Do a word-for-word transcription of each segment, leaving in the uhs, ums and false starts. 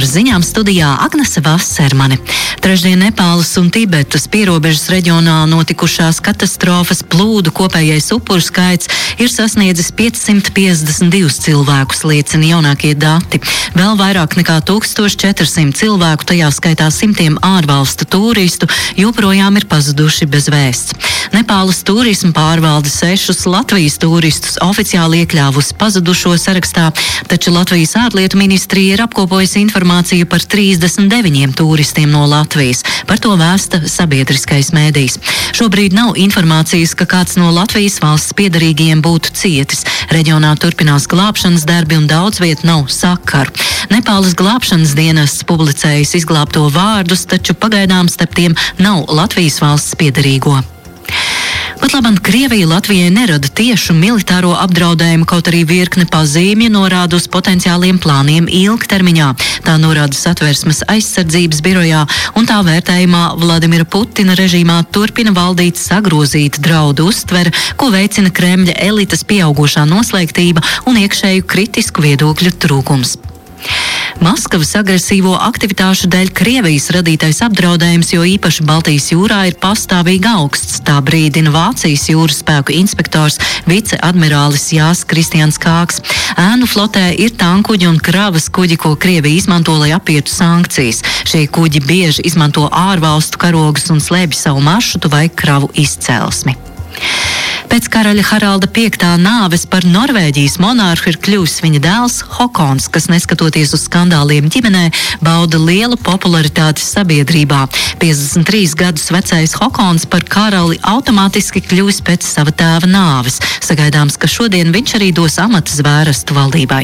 Ar ziņām studijā Agnese Vasermane. Trešdien Nepālas un Tibetas pierobežas reģionā notikušās katastrofas plūdu kopējais upuru skaits ir sasniedzis piecsimt piecdesmit divus cilvēkus, liecina jaunākie dati. Vēl vairāk nekā tūkstoš četrsimt cilvēku, tajā skaitā simtiem ārvalstu turistu, joprojām ir pazuduši bez vēsts. Nepālas turisma pārvalde sešus Latvijas turistus oficiāli iekļāvusi pazudušo sarakstā, taču Latvijas ārlietu ministrija ir apkopojusi informāciju par trīsdesmit deviņiem turistiem no Latvijas. Par to vēsta sabiedriskais mēdījis. Šobrīd nav informācijas, ka kāds no Latvijas valsts piederīgajiem būtu cietis. Reģionā turpinās glābšanas darbi un daudz viet nav sakaru. Nepālas glābšanas dienests publicējis izglābto vārdus, taču pagaidām starp tiem nav Latvijas valsts piederīgo. Pat labam Krievija Latvijai nerada tiešu militāro apdraudējumu, kaut arī virkne pazīmju norāda uz potenciāliem plāniem ilgtermiņā. Tā norāda Satversmes aizsardzības birojā, un tā vērtējumā Vladimira Putina režīmā turpina valdīt sagrozīta draudu uztvere, ko veicina Kremļa elites pieaugušā noslēgtība un iekšēju kritisku viedokļu trūkums. Maskavas agresīvo aktivitāšu dēļ Krievijas radītais apdraudējums, jo īpaši Baltijas jūrā, ir pastāvīgi augsts. Tā brīdina Vācijas jūras spēku inspektors viceadmirālis Jās Kristians Kāks. Ēnu flotē ir tankuģi un kravas kuģi, ko Krievija izmanto, lai apietu sankcijas. Šie kuģi bieži izmanto ārvalstu karogus un slēpj savu maršrutu vai kravu izcelsmi. Pēc karaļa Haralda piektā nāves par Norvēģijas monārhu ir kļuvis viņa dēls Hokons, kas neskatoties uz skandāliem ģimenē, bauda lielu popularitāti sabiedrībā. piecdesmit trīs gadus vecais Hokons par karali automātiski kļuvis pēc sava tēva nāves. Sagaidāms, ka šodien viņš arī dos amata zvērestu valdībai.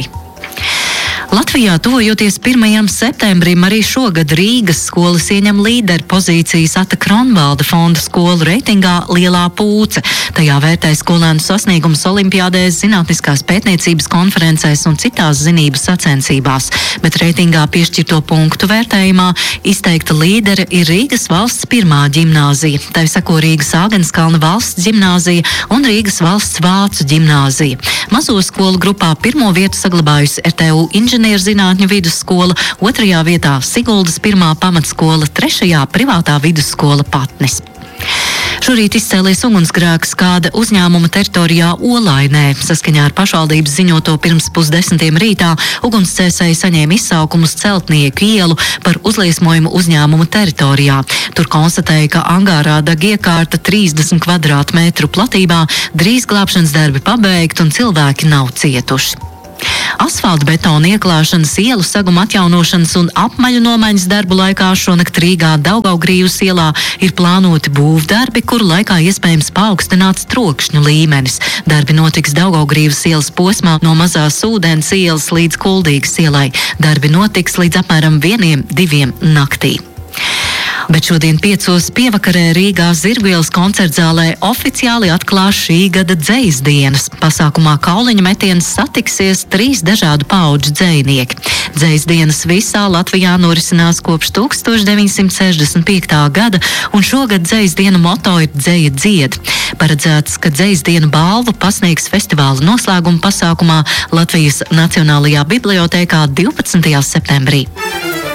Latvijā tuvojoties pirmajam septembrim, arī šogad Rīgas skolas ieņem līderu pozīcijas Ata Kronvalda fonda skolu reitingā Lielā pūce. Tajā vērtē skolēnu sasniegumus olimpiādēs, zinātniskās pētniecības konferencēs un citās zinības sacensībās. Bet reitingā piešķirto punktu vērtējumā izteikta līdere ir Rīgas valsts pirmā ģimnāzija. Tai seko Rīgas Āgenskalna valsts ģimnāzija un Rīgas valsts vācu ģimnāzija. Mazo skolu grupā pirmo vietu saglabājusi R T U inženierzinātņu vidusskola, otrajā vietā Siguldas pirmā pamatskola, trešajā privātā vidusskola Patnis. Šorīt izcēlies ugunsgrēks kāda uzņēmuma teritorijā Olainē. Saskaņā ar pašvaldības ziņoto pirms pusdesmitiem rītā ugunsdzēsēji saņēma izsaukumus Celtnieku ielu par uzliesmojumu uzņēmuma teritorijā. Tur konstatēja, ka angārā deg iekārta trīsdesmit kvadrātmetru platībā, drīz glābšanas darbi pabeigt un cilvēki nav cietuši. Asfalta betona ieklāšanas, ielu saguma atjaunošanas un apmaļu nomaiņas darbu laikā šonakt Rīgā Daugavgrīvas ielā ir plānoti būvdarbi, kuru laikā iespējams paaugstināts trokšņu līmenis. Darbi notiks Daugavgrīvas ielas posmā no Mazās ūdens ielas līdz Kuldīgas ielai. Darbi notiks līdz apmēram vieniem, diviem naktī. Bet šodien piecos pievakarē Rīgā Zirgvielas koncertzālē oficiāli atklās šī gada dzejas dienas. Pasākumā kauliņu metiens satiksies trīs dažādu paudžu dzejnieki. Dzejas dienas visā Latvijā norisinās kopš tūkstoš deviņsimt sešdesmit piektā gada, un šogad dzejas dienu moto ir Dzeja dzied. Paredzēts, ka dzejas dienu balvu pasniegs festivāla noslēguma pasākumā Latvijas Nacionālajā bibliotēkā divpadsmitajā septembrī.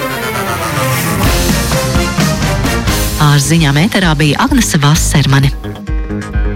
Ar ziņām ēterā bija Agnese Vasermane.